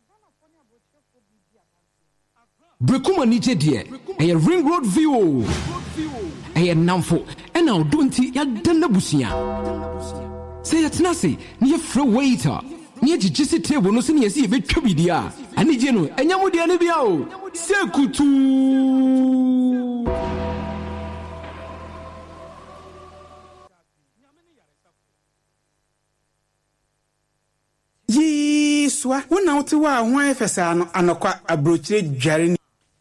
Brekuma nije die eye ring road view eye namfo ena odonti ya dana busia say yatna say ne free waiter ne gigisi table no se ne yesi betwa bidia ani je no enyamo de ne bia o sekutu Yiswa wona wote wa ho efesa no anokwa abrochire dware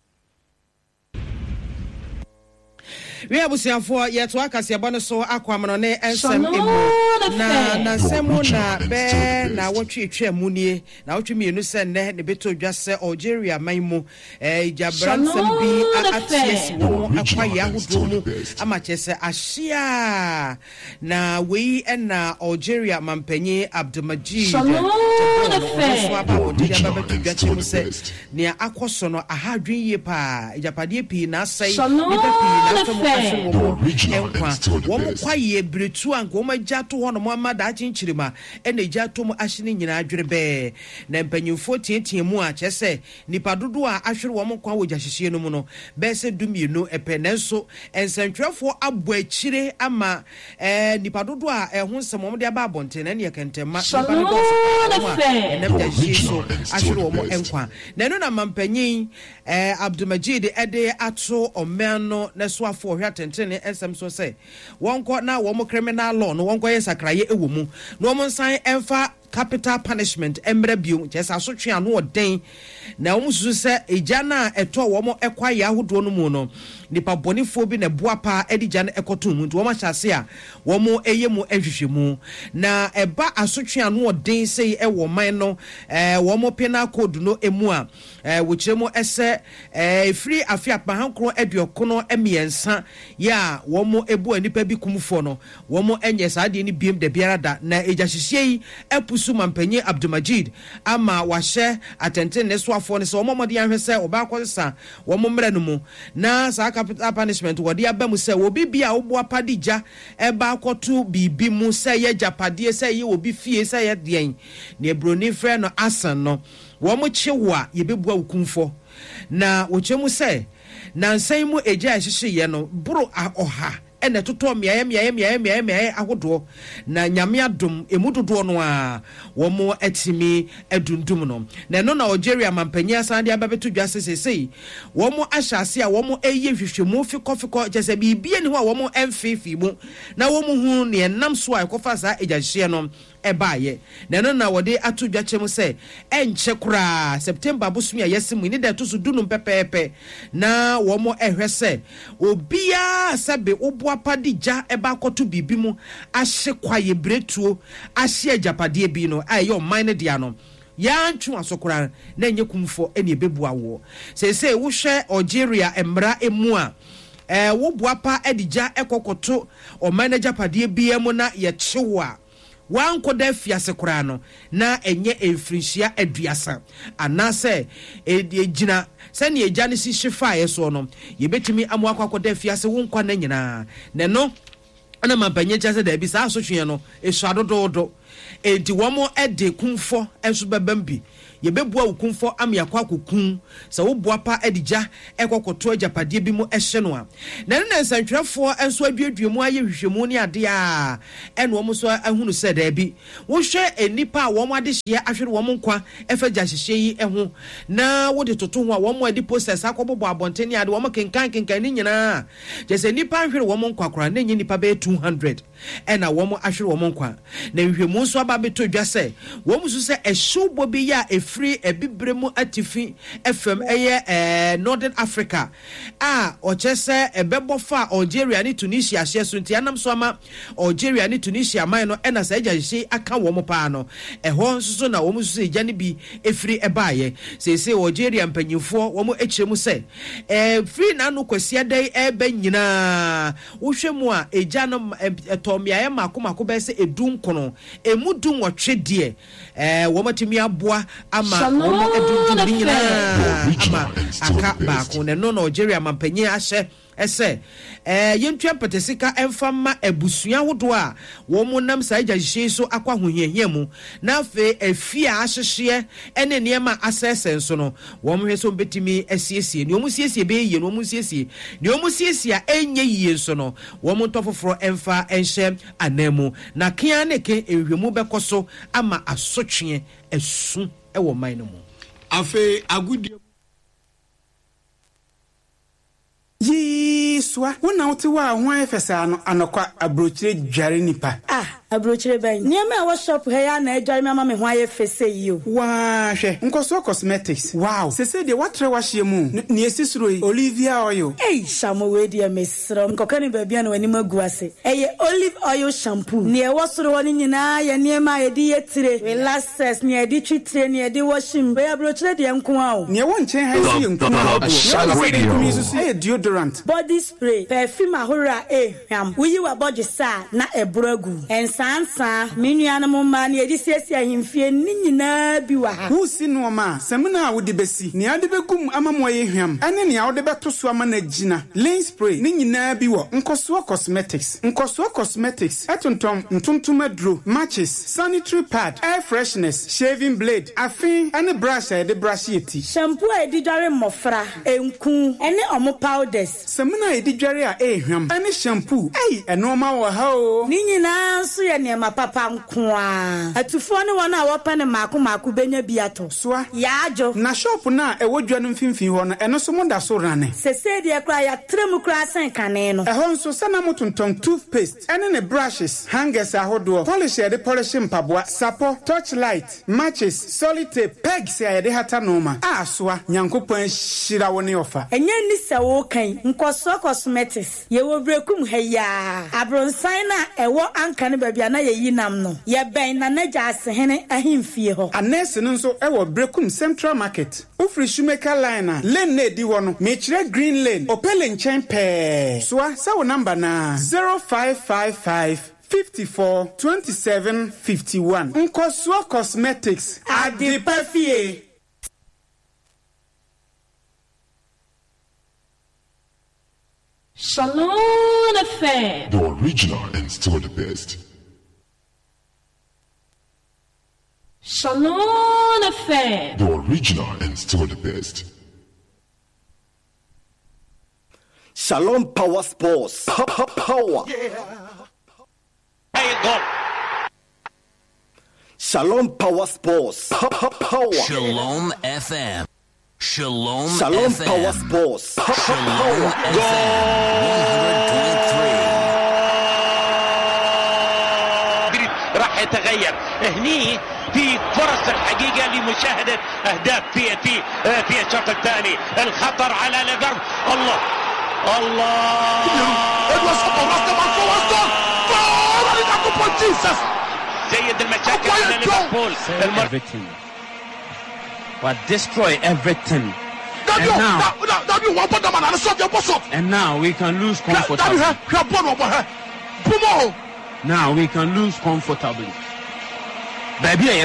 we abusiafo yeto akasia bone so akwamno ne ensem emu na nsemu na be na wotwetwe amunie na wotwemienu se ne beto dwase Algeria maimu jabransem bi atiesi wo akwaye ahodo mu amachese ahia na wei na Algeria mampanyi Abdelmajid so ababodia babeto dwache mu se ne akoso no ahadwen ye pa ijapade pi na asai ne pi na womo kwaye bretu anko ma jato ho no mo amada chinchirima ene jato mu ahine nyina adwere be na mpanyimfo tietie mu a chese nipa dodo a ahwere womo kwa wo gyahihye no mu no be se dumienu epenenso ensantwefo abo akire ama nipa dodo a ho nsem mo de aba abonte na ne kentema nipa dodo enem gyahihye so ahwere womo enkwa na no na mampanyin Abdelmajid ede ato omeno na so afo atentene esem so say wonko na wo criminal law no wonko yesakraye ewo mu no mo nsan emfa capital punishment emre biom chesa so twe ano oden na wo musu se eja na eto wo mo ekwa ya hodo no mu no nipa bonifo bi na boapa edija na ekoto mu nti wo ma hyase a wo mo eye mu ehwehwe mu na eba asotwe ano oden sei ewo man no wo mo penal code no emu a wo kire mu ese free afia pahankro eduokono emiensa ya wo mo ebu anipa bi kumfo no wo mo enye saade ni biem de biara da na eja hyehyei epusu mampanyi Abdelmajid ama wahye atenten ne soafo ne se wo mo de anhwese oba kwesa wo mo mra no mu na sa capital punishment wo de aba mu se wo bibia wo bo apadija eba akoto bibi mu se ye japade se ye obi fie se ye den ne broni frɛ no asan no wo mo kyewa ye bebua wukumfo na wo kyemu se na nsan mu eja hyehye no bro oha ene toto miaye ahodo na nyame adom emudodo no a wo mo atimi adundum no na no na Algeria mampanya sande ababeto dwase sesei wo mo ahyase a wo mo eye hwehwemu fikofiko jese bibie ne ho a wo mo emfifi mu na wo mo hu ne enam so a ekofa sa ejahye no ebaye na no na wode ato dwachem se enche kura September bosumi a yesimu ni da to so dunum pepepe na wo mo ehwese obia sabe apadija eba koto bibi mu ahye kwaye bretuo ahye ajapade bi no ayo mine dia no ya ntwu asokora na enye kumfo ene ebebu awo sese wo hwe Algeria emra emu a wo buapa adija ekokoto o mine ajapade bi mu na ye chewa wanko da fiase kora no na enye emfrinhia aduasa anase ejina sane eja ne si hyefae so no yebetimi amoakwa da fiase wonkwa na nyina ne no ana mampanye chase da bi sa so twe no esu adododo enti womo ede kumfo enso bebambi yebebua ukumfo amiakwa kokun sa wo boapa adija ekokoto ajapade bi mu ehye no a na ne nsantwerefo enso aduaduamu aye hwehwemu ne ade a eno mo so ahunu se da bi wo hwe enipa a wo mo ade hye ahwere wo mo nkwa efaja hyehye yi eho na wo de toto ho a wo mo ade process akobobo abonteni ade wo mo kenkan ni nyina jese nipa ahwere wo mo nkwa kora na nyi nipa be 200 ena wo mo ahwere wo mo nkwa na hwehwemu so aba beto dwase wo mo so se ehwubo bi ya free ebibremu atifi FM Northern Africa ochese ebebofa Algeria ni Tunisia hye so nti anam so ama Algeria ni Tunisia man no ena sa hye aka wo mo pa no eho nso na wo mo so eja ne bi efiri ebaye sese Algeria mpanyimfo wo mo echiremu se free na no kwasia dai eba nyina wo hwemu a eja no etomiaye makomako be se edunkono emudun wotwe wo matimi aboa ama womo edundum nyina ama aka baako ne no Algeria mampanyi ahye ese yentua patesika emfama ebusua hodo a wo mo nam sa agahye so akwa hohiahia mu na afi afia ahyehye ene niema asese nso no wo mo hweso betimi asiesie ne omu siesie be ye no omu siesie ne omu siesie a enye yie nso no wo mo ntofoforo emfa enhye anemu na kia ne ke ehwemu bekoso ama asotwe esu ewo man no mu afi agudi Yiswa, wona wote wa ho efesa no anokwa abrochire dware nipa. Abrochire ban. Niema wa shop he ya na adware mama me ho ayefese yi o. Wa hwe, nkoso cosmetics. Wow. Sese de watre wa hye mu. Ne esisuro yi Olivia oil. Shamo we de mesro. Nkoka ni baabi na wani magu ase. Olive oil shampoo. Ne e wosoro woni nyina ye niema ye di yetire. Relaxes ne e di twitire ne e di washing. We abrochire de nko a o. Ne wo nchen ha si nko a. Deodorant, body spray, perfume ahora hwam. Wuyi wa body sa na ebrogu. Ensansa minuanum ma na edi siesia himfie ni nyina bi wa ha. Wu si no ma, semina wo de besi. Ne ade begum amamo ye hwam. Ane ne a wo de beto so ama na gina. Lane spray ni nyina bi wo. Nkoso cosmetics. Nkoso cosmetics. Etontom ntontom adro, matches, sanitary pad, air freshness, shaving blade, afin ane brush e de brush yeti. Shampoo e di dware mofra, enku, ene omo powders. Semina e di dware a hwam. Ane shampoo. Eno ma wo ha o. Ni nyina so ye ne ma papa nko a. Atufo ne wona wo pa ne maako benya biato. Soa. Yaajo. Na shop na e wodwa no mfimfin ho no eno so monda so rane. Sese de kra ya tremu kra san kane no. Ehon so sana motonton toothpaste ene ne brushes, hangers ahodo, polish e de polish mpaboa, sapo, torchlight, matches, solitape, pegs e de hata noma. Soa nyankopon hira woni ofa. Enye ni se wo kan nkoso cosmetics. Ye wo brekum heya. Abronsan na ewo anka ne babia na ye yinam no. Ye ben na naja asehene ahimfie ho. Anese no so ewo brekum Central Market. Ufri Shoemaker line lane na di wo no. Mechire Green Lane. Opele nchen pe. Soa sa wo number na 0555 54 27 51. Nkoso Cosmetics. Adipafie. Shalom Affair. The original and still the best. Shalom Affair. The original and still the best. Shalom Power Sports. Power. Yeah. Hey, go. Shalom Power Sports. Power. Shalom FM. Shalom FM. Power Sports. Shalom FM 100.3. راح يتغير هني في فرص الحقيقة لمشاهدة أهداف في الشوط الثاني. الخطر على ليفربول. الله سيد المشاكل على ليفربول. But destroy everything. And now we can lose comfortably. Now we can lose comfortably. Baby,